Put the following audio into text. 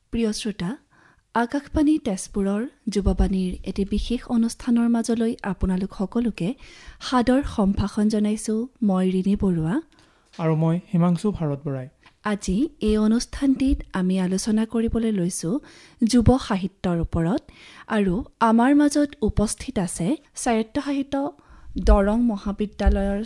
প্ৰিয় শ্ৰোতা, আকাশবাণী তেজপুৰৰ যুৱবাণীৰ এটি বিশেষ অনুষ্ঠানৰ মাজলৈ আপোনালোক সকলোকে সাদৰ সম্ভাষণ জনাইছোঁ। মই ৰিণী বৰুৱা আৰু মই হিমাংশু ভাৰত বৰাই। আজি এই অনুষ্ঠানটিত আমি আলোচনা কৰিবলৈ লৈছোঁ যুৱ সাহিত্যৰ ওপৰত, আৰু আমাৰ মাজত উপস্থিত আছে স্বায়ত্তশাসিত দৰং মহাবিদ্যালয়ৰ